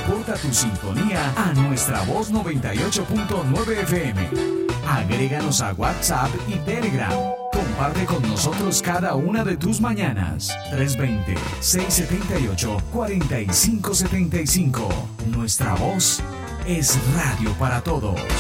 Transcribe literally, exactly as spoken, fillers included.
reporta tu sintonía a nuestra voz noventa y ocho punto nueve F M. Agréganos a WhatsApp y Telegram. Comparte con nosotros cada una de tus mañanas. tres dos cero, seis siete ocho, cuatro cinco siete cinco. Nuestra voz es radio para todos.